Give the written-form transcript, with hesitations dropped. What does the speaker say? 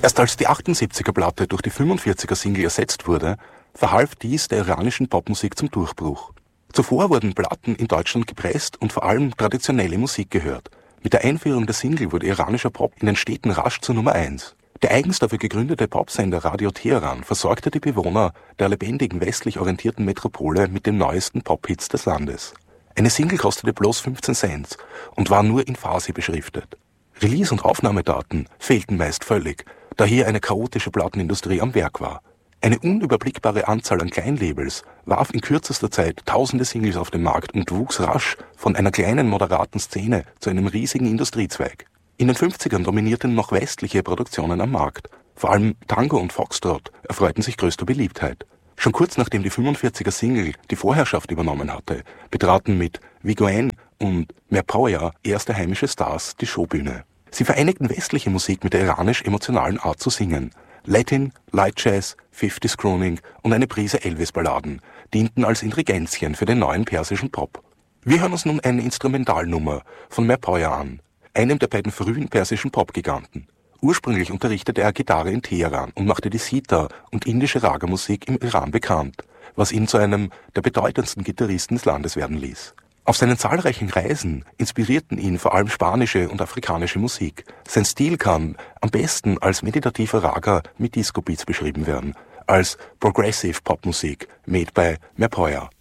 Erst als die 78er-Platte durch die 45er-Single ersetzt wurde, verhalf dies der iranischen Popmusik zum Durchbruch. Zuvor wurden Platten in Deutschland gepresst und vor allem traditionelle Musik gehört. Mit der Einführung der Single wurde iranischer Pop in den Städten rasch zur Nummer 1. Der eigens dafür gegründete Popsender Radio Teheran versorgte die Bewohner der lebendigen westlich orientierten Metropole mit den neuesten Pop-Hits des Landes. Eine Single kostete bloß 15 Cent und war nur in Farsi beschriftet. Release- und Aufnahmedaten fehlten meist völlig, da hier eine chaotische Plattenindustrie am Werk war. Eine unüberblickbare Anzahl an Kleinlabels warf in kürzester Zeit tausende Singles auf den Markt und wuchs rasch von einer kleinen, moderaten Szene zu einem riesigen Industriezweig. In den 50ern dominierten noch westliche Produktionen am Markt. Vor allem Tango und Foxtrot erfreuten sich größter Beliebtheit. Schon kurz nachdem die 45er-Single die Vorherrschaft übernommen hatte, betraten mit Vigoen und Merpoya erste heimische Stars die Showbühne. Sie vereinigten westliche Musik mit der iranisch-emotionalen Art zu singen. Latin, Light Jazz, 50s Crooning und eine Prise Elvis-Balladen dienten als Ingredienzien für den neuen persischen Pop. Wir hören uns nun eine Instrumentalnummer von Merpoya an, einem der beiden frühen persischen Pop-Giganten. Ursprünglich unterrichtete er Gitarre in Teheran und machte die Sitar und indische Raga-Musik im Iran bekannt, was ihn zu einem der bedeutendsten Gitarristen des Landes werden ließ. Auf seinen zahlreichen Reisen inspirierten ihn vor allem spanische und afrikanische Musik. Sein Stil kann am besten als meditativer Raga mit Disco-Beats beschrieben werden, als Progressive Popmusik made by Merpoya.